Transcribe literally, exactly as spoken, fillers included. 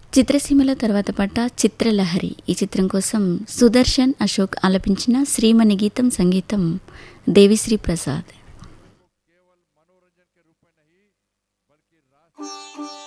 చిత్రసీమల తర్వాత పాట చిత్రలహరి. ఈ చిత్రం కోసం సుదర్శన్ అశోక్ ఆలపించిన శ్రీమణి గీతం, సంగీతం దేవిశ్రీ ప్రసాద్.